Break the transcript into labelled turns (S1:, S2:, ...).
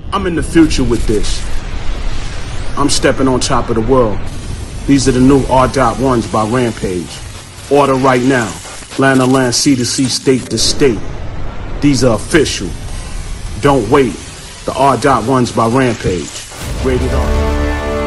S1: I'm in the future with this. I'm stepping on top of the world. These are the new R.1s by Rampage. Order right now. Land to land, sea to sea, state to state. These are official. Don't wait. The R.1s by Rampage. Rated R.